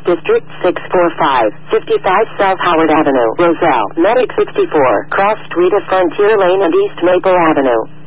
District 645, 55 South Howard Avenue, Roselle, Medic 64, Cross Street of Frontier Lane and East Maple Avenue.